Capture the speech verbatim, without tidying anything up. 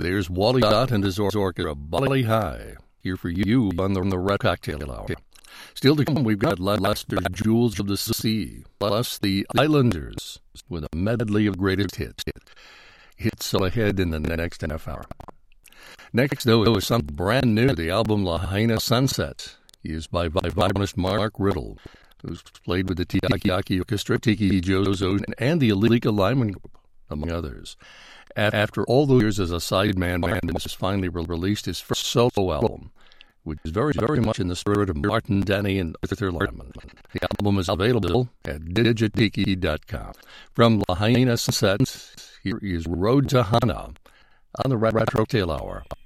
there's Wally Dot and his orchestra Bali High, here for you on the, on the Red Cocktail Hour. Still to come, we've got Lester Jewels of the Sea, plus the Islanders with a medley of greatest hits. Hits all ahead in the next half hour. Next, though, is something brand new, the album Lahaina Sunset, used by violinist Mark Riddle, who's played with the Tiki Orchestra, Tiki Jozo, and the Alika Lyman Group, among others. After all those years as a sideman, Brandon has finally released his first solo album, which is very, very much in the spirit of Martin Denny and Arthur Lyman. The album is available at digitiki dot com. From Lahaina Sunset, here is Road to Hana on the Retro Tail Hour.